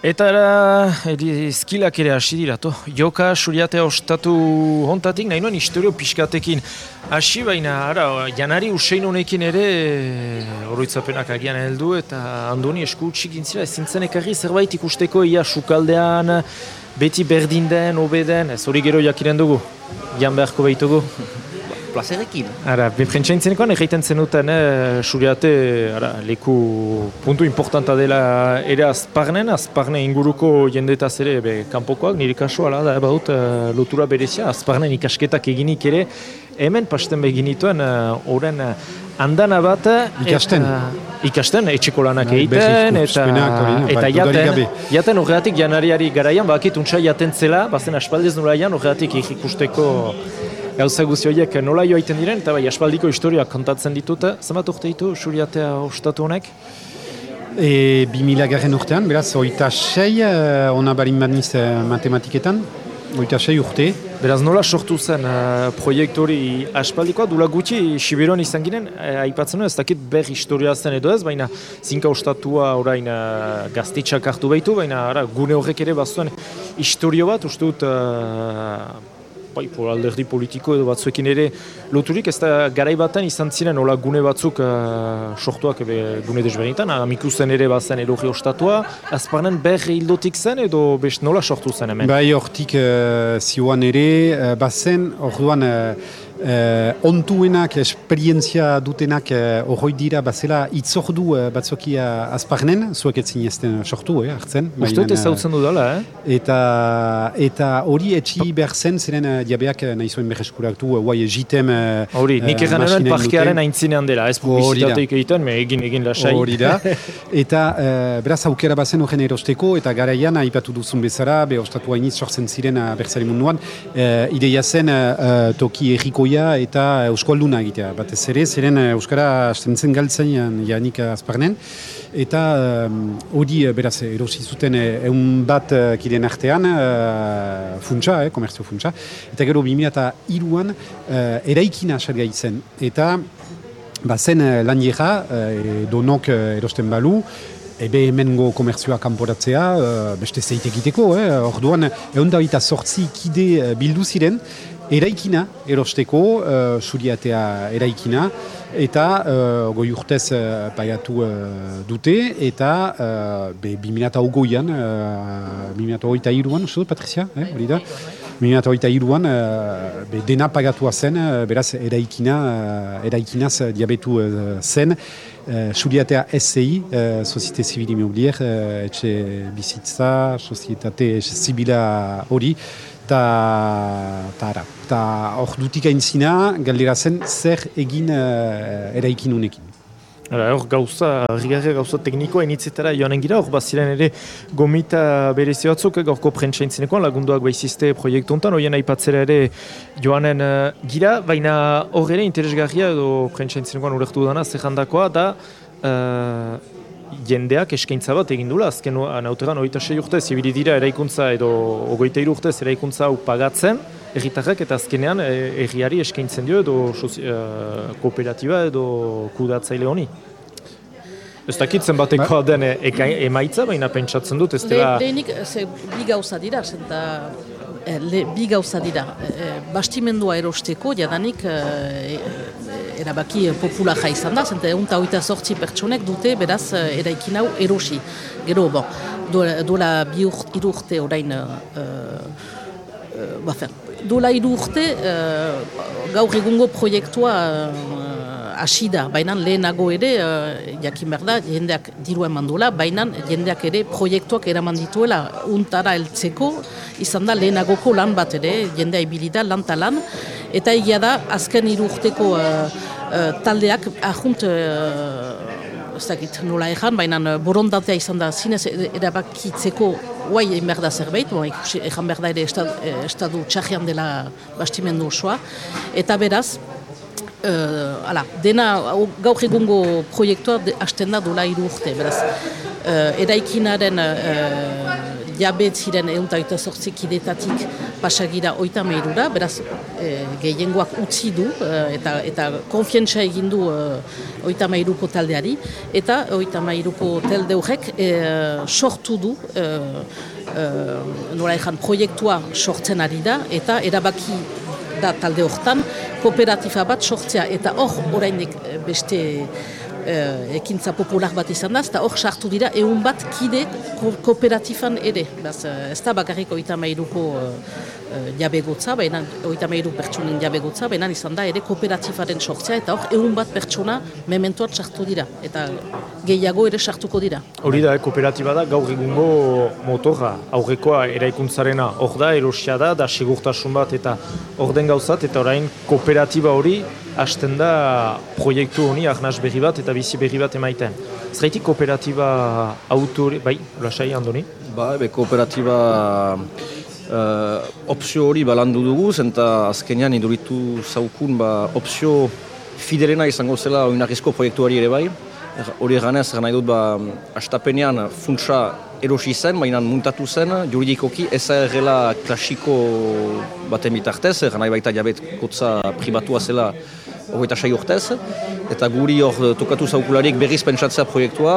Eta ezkilak ere hasi dira, joka Suriatea ostatu hontatik, nahi nuen historio pixkatekin hasi, baina janari usein honekin ere oroitzapenak agian heldu eta andoni esku utxik gintzira, ezintzen ekarri zerbait ikusteko ia sukaldean, beti berdin den, obeden, ez hori gero jakiren dugu, jan beharko behitugu. Plazerekin. Prentsaintzenekoan egiten zenuten Suriate leku puntu importanta dela ere azparne inguruko jendetaz ere kanpokoak, nire kaso da badut lotura berezia, azparnen ikasketak eginik ere, hemen pasten beginituen horren andana bat ikasten, etxeko lanak egiten, eta jaten horregatik janariari garaian, bakit untsa jaten zela, bazen aspaldez nolaian horregatik ikusteko gauza guzi horiek nola joaiten diren, eta bai, aspaldiko historioak kontatzen ditut. Zenbat urte ditu Suriatea ostatu honek? 2000 urtean, beraz, 26, ona barin badniz matematiketan, 26 urte. Beraz, nola sortu zen proiektu hori aspaldikoa, dula gutxi Siberuan izan ginen, aipatzen ez dakit ber historia zen edo ez, baina zinka ostatua orain gaztitxak hartu behitu, baina gune horrek ere bazuen historio bat, uste dut alderdi politiko edo batzuekin ere loturik, ez da garai baten izan ziren hola gune batzuk sortuak gune desberdinetan, Amikuzen ere bazen erogi ostatua, azparnen berri hildotik zen edo best nola sortu zen hemen? Bai, hortik zioan ere, bazen, orduan ontuenak, esperientzia dutenak horroi dira bazela itzordu batzoki azparnen, zuek etzin ezten sortu, hartzen. Uste ez zautzen dudala, Eta hori etxi behar zen, ziren diabeak nahi zuen berreskuraktu, guai jitem hori, nik egan hemen parkearen aintzinean dela, ez publizitateik egiten, egin lasai. Hori da, eta beraz aukera bazen horren erosteko, eta garaian aipatu duzun bezala, ostatu hainitz sortzen ziren bertzari munduan, ideia zen toki errikoia eta euskalduna egitea. Batez ere, ziren euskara astentzen galtzen janik azparnen, eta hori beraz erosi zuten egun bat kideen artean funtsa, komerzio funtsa, eta gero 2003an eraikina salgai zen, eta bazen lan jera, donok erosten balu, ebe hemengo komerzioa kanporatzea, beste zeit egiteko, orduan 108 kide bildu ziren, eraikina erosteko, Suriatea eraikina, eta goi urtez pagatu dute, eta 2008an, 2008an, uste dut, Patricia, hori da? 2008an dena pagatua zen, beraz eraikinaz diabetu zen, Suriatea SCI, Société Civile Immobilière, etxe bizitza, sozietate zibila hori, eta hor dutik aintzina, galdera zen, zer egin eraikin unekin. Hor gauza teknikoa initzetara joanen gira, hor baziren ere gomita berezi batzuk, gaurko prentsaintzinekoan lagunduak baizizte proiektu honetan, horien aipatzera ere joanen gira, baina hor ere interesgarria edo prentsaintzinekoan urektu dana, zerrandakoa da jendeak eskaintza bat egin dula, azken nauteran 26 urtez, ibili dira eraikuntza edo 23 urtez eraikuntza hau pagatzen, erritarrak eta azkenean erriari eskaintzen dio edo kooperatiba edo kudatzaile honi. Ez dakitzen batekoa den emaitza, baina pentsatzen dut, ez dela... Lehenik, bi gauza dira, bi gauza dira. Bastimendua erosteko, jadanik erabaki populaja izan da, zenta 108 pertsonek dute, beraz, eraikin hau erosi. Gero, dola bi urte orain... Dola 3 urte, gaur egungo proiektua hasi da, baina lehenago ere, jakin behar da, jendeak dirua eman duela, baina jendeak ere proiektuak eraman dituela untara heltzeko, izan da lehenagoko lan bat ere, jendea ibilida, lan talan, eta egia da, azken 3 urteko taldeak ahunt, ez dakit nola egan, baina borondatea izan da zinez erabakitzeko guai egin behar da zerbait, egan behar da ere estadu txajean dela bastimendu osoa, eta beraz, dena gaur egungo proiektua hasten da dola 3 urte, beraz, eraikinaren jabet ziren 108 kidetatik pasagira 33, beraz gehiengoak utzi du eta konfientza egin du 33ko taldeari, eta 33ko talde horrek sortu du nola ezan proiektua sortzen ari da, eta erabaki da talde hortan kooperatifa bat sortzea, eta hor oraindik beste ekintza popular bat izan da, eta hor sartu dira 100 bat kide kooperatifan ere. Ez da bakarrik 33ko jabegotza, baina 33 pertsonen jabegotza, baina izan da ere kooperatifaren sortzea, eta hor 100 bat pertsona mementoan sartu dira, eta gehiago ere sartuko dira. Hori da, kooperatiba da, gaur egungo motorra, aurrekoa eraikuntzarena, hor da, erosia da segurtasun bat, eta hor den gauzat, eta orain kooperatiba hori hasten da proiektu honi arnaz berri bat eta bizi berri bat emaiten. Zeraitik kooperatiba autore, bai, lasai Andoni? Kooperatiba opzio hori balandu dugu, eta azkenean iduritu zaukun opzio fidelena izango zela oinarrizko proiektuari ere bai. Hori eganez, nahi dut astapenean funtsa erosi zen, baina muntatu zen, juridikoki SRL klasiko baten bitartez, nahi baita jabetkotza pribatua zela 26 urtez, eta guri hor tokatu zaukularik berriz pentsatzea proiektua,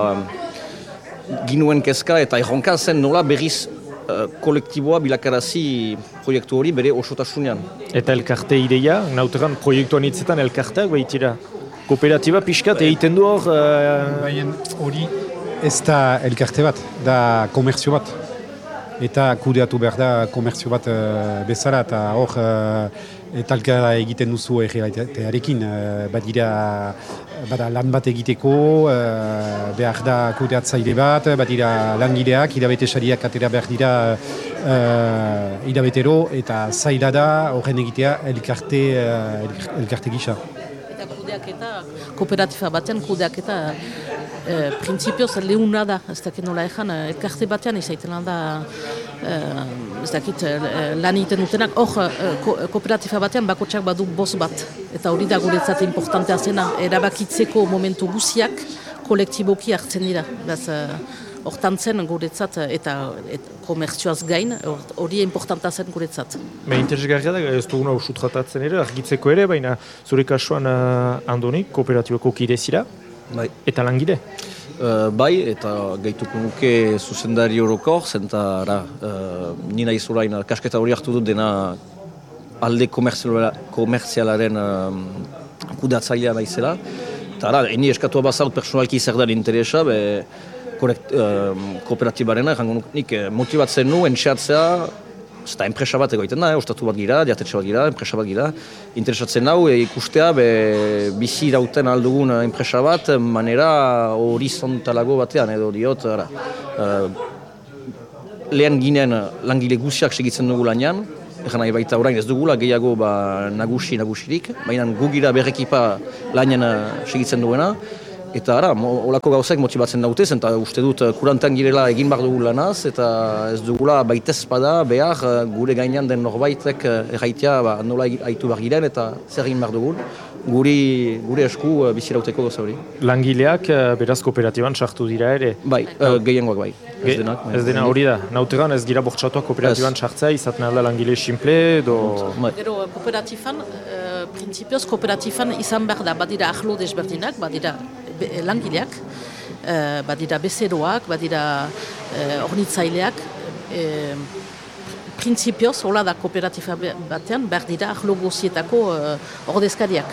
ginuen kezka eta erronka zen nola berriz kolektiboa bilakarazi proiektu hori bere osotasunean. Eta elkarte ideia, nauteran proiektuan hitzetan elkarteak baitira. Kooperatiba pixkat egiten du hor... Baina hori ez da elkarte bat, da komerzio bat. Eta kudeatu behar da komerzio bat bezala, eta hor talka egiten duzu errealitatearekin. Bada lan bat egiteko, behar da kudeatzaile bat, badira langileak, hilabete-sariak atera behar dira hilabetero, eta zaila da horren egitea elkarte gisa. Kooperatifa batean kudeaketa printzipioz lehuna da, ez dakit nola ezan, elkarte batean izaiten da, ez dakit lan egiten dutenak, hor kooperatifa batean bakotxak badu boz bat, eta hori da guretzat importantea zena, erabakitzeko momentu guziak kolektiboki hartzen dira. Hortan zen guretzat eta komertzioaz gain, hori importanta zen guretzat. Interesgarria da, ez duguna usutratatzen ere, argitzeko ere, baina zure kasuan Andoni, kooperatibako kide zira, eta langile? Bai, eta gaituko nuke zuzendari orokor, zenta nina izurain kasketa hori hartu dut dena alde komertzialaren kudeatzailea naizela. Eta eni eskatua bazalt personalki zer da interesa, kooperatibarena, nik motibatzen nu, entxeatzea, eta enpresa bat egoiten da, ostatu bat gira, diatetxe bat gira, enpresa bat gira, interesatzen nau, ikustea, bizi irauten aldugun enpresa bat, manera horizontalago batean, edo diot, lehen ginen langile guziak segitzen dugu lanean, egan nahi baita orain ez dugula, gehiago nagusirik, baina gu gira berrekipa lanean segitzen duena, eta olako gauzak motibatzen dautez, eta uste dut kurantan girela egin behar dugu lanaz, eta ez dugula baitez bada behar gure gainean den norbaitek erraitea nola aitu behar giren, eta zer egin behar dugun, gure esku bizirauteko gauza hori. Langileak beraz kooperatiban sartu dira ere? Bai, gehiengoak bai. Ez dena hori da, nauteran ez gira bortxatuak kooperatiban sartzea, izaten alda langile simple, edo... Gero kooperatifan, printzipioz kooperatifan izan behar da, badira ahlo desberdinak, badira langileak, badira bezeroak, badira ornitzaileak, printzipioz, hola da kooperatifa batean, behar dira ahlo gozietako ordezkariak.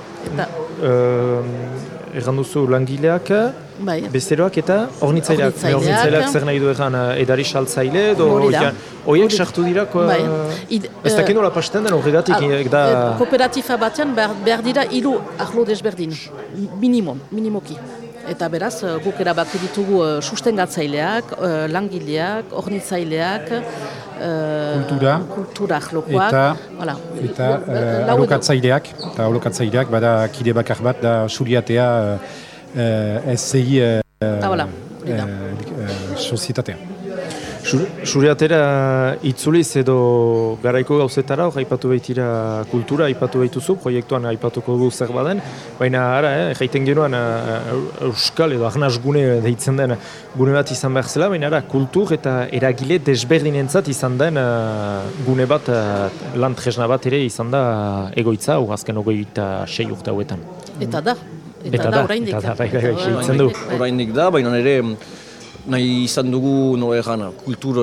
Egan duzu langileak, bezeroak eta ornitzaileak. Ornitzaileak zer nahi du egan edari saltzaile, edo horiek sartu dira, ez dakit nola pasten den horregatik. Kooperatifa batean behar dira 3 ahlo desberdin, minimoki. Eta beraz, guk erabaki ditugu sustengatzaileak, langileak, ornitzaileak, kultura ahlokoak. Eta alokatzaileak, bada kide bakar bat da suriatea SCI sozietatea. Suriatera itzuliz edo garaiko gauzetara, aipatu baitira kultura, aipatu baituzu, proiektuan aipatuko du zer baden, baina jaiten genuan euskal edo agnaz gune deitzen den gune bat izan behar zela, baina kultur eta eragile desberdinentzat izan den gune bat, lan tresna bat ere izan da egoitza, azken 26 urte hauetan. Eta da oraindik. Oraindik da, baina ere nahi izan dugu kultur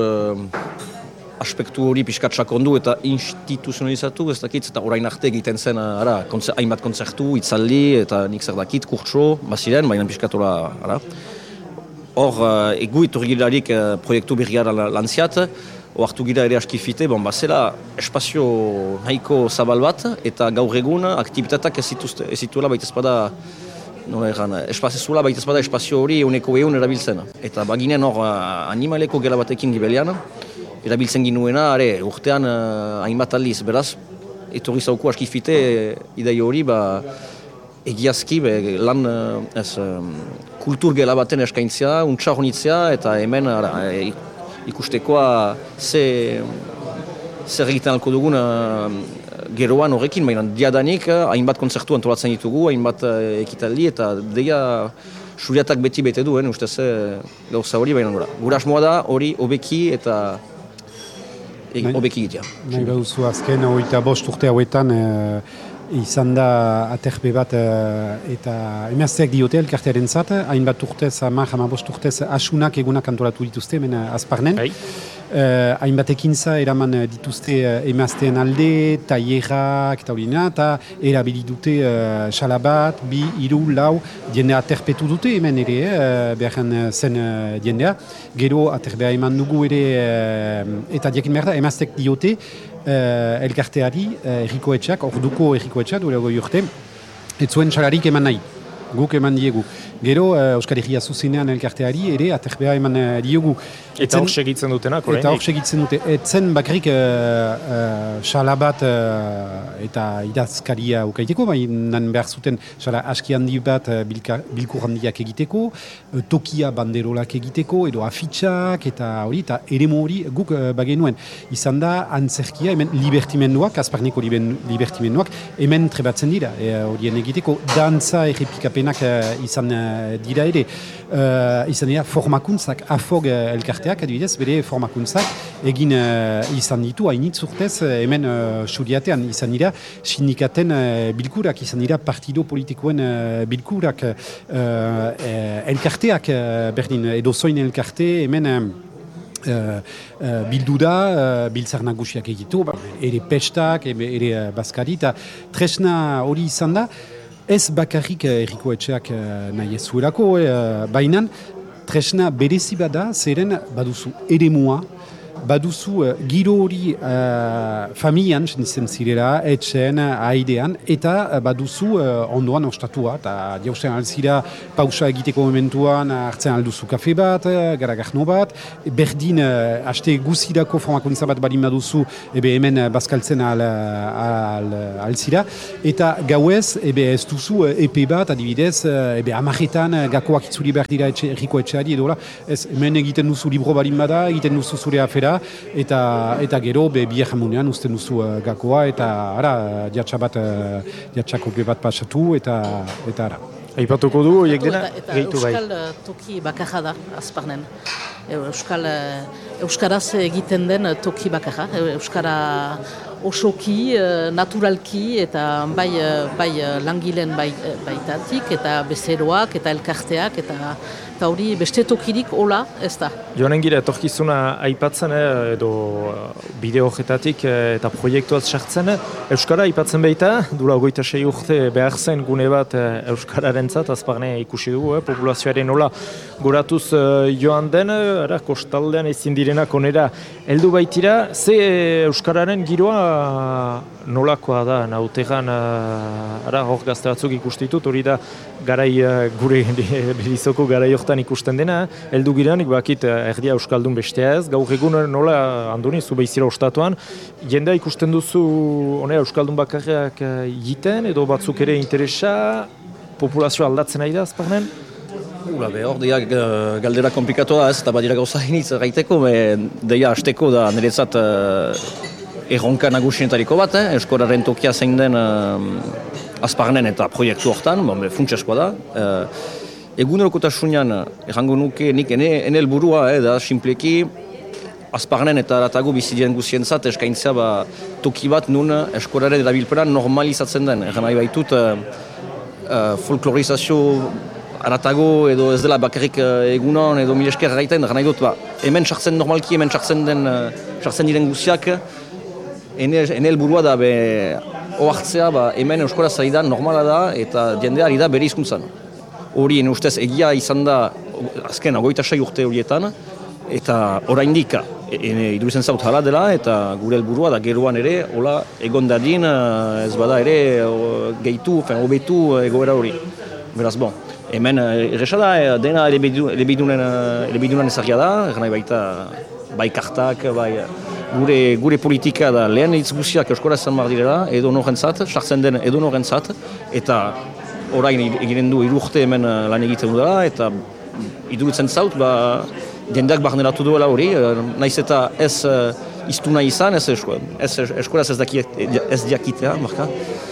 aspektu hori pixkat sakondu eta instituzionalizatu, ez dakit, eta orain arte egiten zen hainbat kontzertu, itzaldi, eta nik zer dakit, kurtso, baziren, baina pixkat hor, egu iturgilarik proiektu berriara lantziat, oartu gira ere askifite, bazela espazio nahiko zabal bat, eta gaur egun aktibitatak ez zituela baita espada espazioa baita espada espazio hori euneko erabiltzen. Eta baginen hor animaleko gela batekin gibelian, erabiltzen ginuena, urtean hainbat aldiz, beraz, etorri zauko askifite idei hori, egiazki lan kultur gela baten eskaintzea, untsa honitzea, eta hemen ikustekoa zer egiten alko dugun geroan horrekin, baina diadanik hainbat kontzertu antolatzen ditugu, hainbat ekitaldi, eta deia suriatak beti bete du, ustez gauza hori, baina gura asmoa da hori hobeki eta hobeki gitea. Nahi baduzu azken 25 urte hauetan izan da aterpe bat eta emazteak diote elkartearen zat, hainbat urtez, 15 urtez asunak egunak antolatu dituzte, hemen Azparnen. Hainbat ekintza eraman dituzte emazteen alde, tailerak eta horina, eta erabili dute xala bat, 2, 3, 4 jendea aterpetu dute hemen ere, beharren zen jendea. Gero aterbea eman dugu ere, eta diakin behar da, emazteak diote elkarteari errikoetxeak, orduko errikoetxeak, dure goi urte, ez zuen xalarik eman nahi, guk eman diegu. Gero, Euskal Herria zuzenean elkarteari ere aterbea eman diogu. Eta hor segitzen dutenak, oraindik? Eta hor segitzen dute. Etzen bakarrik xala bat eta idazkaria ukaiteko, bainan behar zuten xala aski handi bat bilkur handiak egiteko, tokia banderolak egiteko, edo afitxak, eta hori, eta eremu hori guk bagenuen. Izan da, antzerkia, hemen libertimenduak, Azparneko libertimenduak, hemen trebatzen dira, horien egiteko, dantza errepikapenak izan dira ere, izan dira formakuntzak, afog elkarteak, adibidez, bere formakuntzak egin izan ditu, hainitz urtez, hemen suriatean izan dira, sindikaten bilkurak, izan dira partido politikoen bilkurak, elkarteak, berdin, edo zoin elkarte, hemen bildu da, biltzar nagusiak egitu, ere pestak, ere bazkari, eta tresna hori izan da, ez bakarrik errikoetxeak nahi ez zuelako, baina tresna berezi bada, zeren baduzu eremua, baduzu giro hori familian, zen zirela, etxen, haidean, eta baduzu ondoan ostatua, eta jauzen alzira pausa egiteko momentuan hartzen alduzu kafe bat, garagarno bat, berdin haste guzirako formakuntza bat balin baduzu, hemen bazkaltzen alzira, eta gauez, ez duzu epe bat, adibidez, amaretan gakoak itzuli behar dira erriko etxeari, edo hemen egiten duzu libro balin bada, egiten duzu zure afera, eta gero bihar jamunean usten duzu gakoa eta diatxakope bat pasatu eta ara. Aipatuko du, horiek dena, gehitu bai. Euskal toki bakarra da, Azparnen. Euskaraz egiten den toki bakarra. Euskara osoki, naturalki, eta bai langileen baitatik, eta bezeroak, eta elkarteak, eta hori beste tokirik hola ez da. Joanen gira, etorkizuna aipatzen, edo bideo horretatik eta proiektuaz sartzen, Euskara aipatzen baita, dula 26 urte behar zen gune bat Euskararentzat, Azparne ikusi dugu, populazioaren hola goratuz joan den, kostaldean ezin direnak onera heldu baitira, ze Euskararen giroa nolakoa da, nautegan, hor gazte batzuk ikustitut, hori da garai gure berizoko garai hortan ikusten dena, heldu gireanik bakit erdia euskaldun bestea ez, gaur egun nola Andoni, zu behizira ostatuan, jendea ikusten duzu euskaldun bakarrak egiten, edo batzuk ere interesa, populazioa aldatzen ari da, Azparnen? Hor, deia galdera komplikatu da ez, eta badira gauza hainitz gaiteko, deia hasteko da niretzat erronka nagusienetariko bat, eskolaren tokia zein den Azparnen eta proiektu hortan, funtseskoa da. Egunerokotasunean, errango nuke nik ene helburua da simpleki Azparnen eta aratago bizidien guzientzat eskaintzea toki bat nun eskolaren erabilpena normalizatzen den. Erran nahi baitut folklorizazio aratago edo ez dela bakarrik egunon edo mil esker gaiten, nahi dut, hemen sartzen normalki, hemen sartzen diren guziak, ene helburua da ohartzea, hemen euskara zaidan normala da eta jendea ari da bere hizkuntzan. Hori, ustez, egia izan da azken 26 urte horietan, eta oraindik idurizen zaut hala dela, eta gure helburua da geroan ere, hola, egon dadin, ez bada ere, gehitu, hobetu egoera hori. Beraz, hemen erresa da, dena elebidunen ezagia da, nahi baita, bai kartak, bai gure politika da lehen hitz guziak euskara izan behar direla, edo norentzat, sartzen den edo norentzat, eta orain eginen du 3 urte hemen lan egiten dela, eta iduritzen zaut, jendeak barneratu duela hori, naiz eta ez iztu nahi izan, ez eskoraz ez diakitea, marka.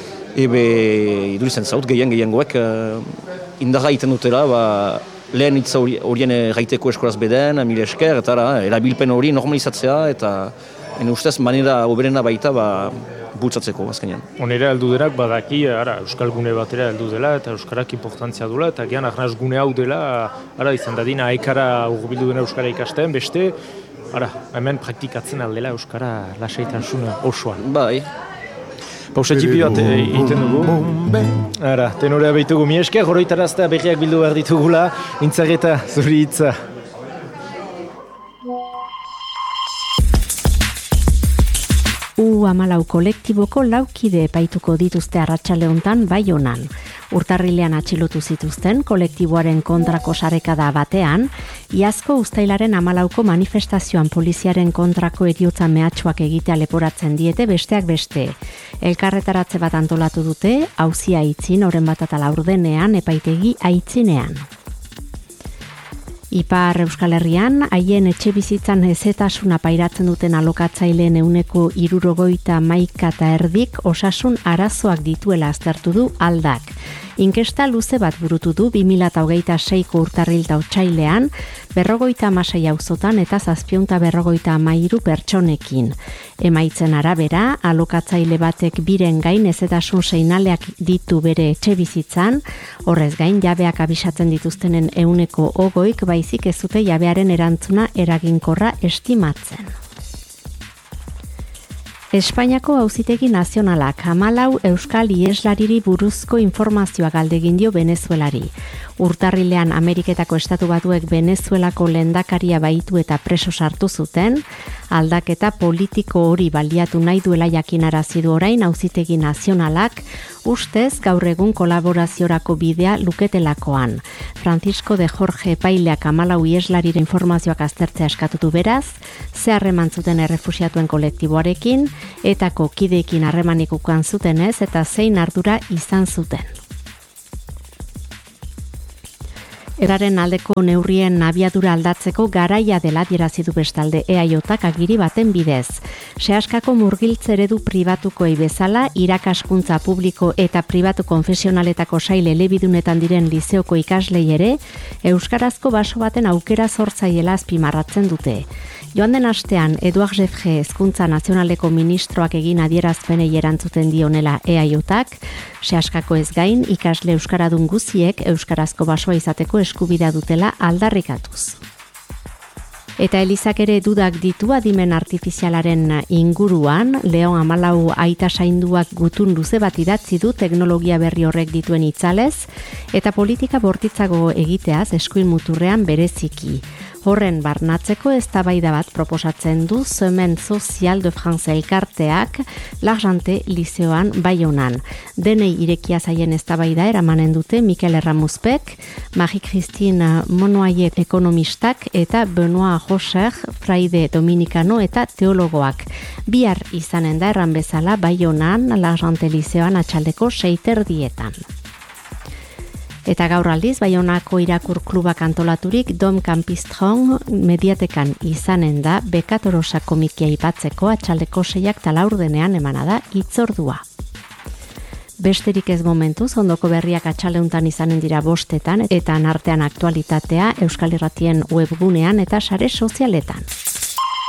Iduritzen zaut, gehiengoek indarra egiten dutela, lehen hitza horien gaiteko eskoraz beden, mil esker, eta erabilpen hori normalizatzea, eta ustez manera oberena baita bultzatzeko azkenean. Onera heldu denak badaki, euskal gune batera heldu dela, eta euskarak importantzia dula, eta gian ahnaz gune hau dela, izan dadina aekara urbildu dena euskara ikasten, beste, hemen praktikatzen aldela euskara lasaitasun osoan. Bai. Pausa txipi bat egiten dugu. Tenorea behitugu mi esker, horoitaraztea berriak bildu behar ditugula, Intzarreta, zuri hitza. U14 kolektiboko 4 kide epaituko dituzte arratsalde hontan Baionan. Urtarrilean atxilotu zituzten kolektiboaren kontrako sarekada batean, iazko uztailaren 14ko manifestazioan poliziaren kontrako heriotza mehatxuak egitea leporatzen diete besteak beste. Elkarretaratze bat antolatu dute, auzia aitzin, oren bat eta laurdenean, epaitegi aitzinean. Ipar Euskal Herrian, haien etxe bizitzan ezetasuna pairatzen duten alokatzaileen 71,11% osasun arazoak dituela aztertu du Aldak. Inkesta luze bat burutu du 2026ko urtarril eta otsailean, 56 auzotan eta 753 pertsonekin. Emaitzen arabera, alokatzaile batek biren gain ezetasun seinaleak ditu bere etxe bizitzan, horrez gain jabeak abisatzen dituztenen 20% baizik ez dute jabearen erantzuna eraginkorra estimatzen. Espainiako Auzitegi Nazionalak 14 euskal iheslariri buruzko informazioa galdegin dio Venezuelari. Urtarrilean Ameriketako Estatu Batuek Venezuelako lehendakaria baitu eta preso sartu zuten, aldaketa politiko hori baliatu nahi duela jakinarazi du orain Auzitegi Nazionalak, ustez gaur egun kolaboraziorako bidea luketelakoan. Francisco de Jorge epaileak 14 iheslariren informazioak aztertzea eskatutu beraz, ze harreman zuten errefuxiatuen kolektiboarekin, etako kideekin harremanik ukan zutenez eta zein ardura izan zuten. Eraren aldeko neurrien abiadura aldatzeko garaia dela adierazi du bestalde EAJak agiri baten bidez. Seaskako murgiltze eredu pribatukoei bezala, irakaskuntza publiko eta pribatu konfesionaletako sail elebidunetan diren lizeoko ikaslei ere, euskarazko baso baten aukera zortzaiela azpimarratzen dute. Joan den astean, Eduard Jefge Hezkuntza Nazionaleko ministroak egin adierazpenei erantzuten dionela EAJak, Seaskako ez gain ikasle euskaradun guziek euskarazko basoa izateko eskubidea dutela aldarrikatuz. Eta Elizak ere dudak ditu adimen artifizialaren inguruan, Leon 14 aita sainduak gutun luze bat idatzi du teknologia berri horrek dituen itzalez, eta politika bortitzago egiteaz eskuin muturrean bereziki. Horren barnatzeko eztabaida bat proposatzen du Semaine Sociale de France elkarteak L'Argente lizeoan Baionan. Denei irekia zaien eztabaida eramanen dute Mikel Erramuzpek, Marie-Christine Monoyer ekonomistak eta Benoit Rocher, fraide dominikano eta teologoak. Bihar izanen da erran bezala Baionan L'Argente lizeoan atxaldeko 6:30. Eta gaur aldiz, Baionako irakur klubak antolaturik Dom Campistron mediatekan izanen da Bekatorosa komikia ipatzeko atxaldeko 6 eta 4 emana da hitzordua. Besterik ez momentuz, ondoko berriak atxaleuntan izanen dira 5 eta artean aktualitatea Euskal Irratien webgunean eta sare sozialetan.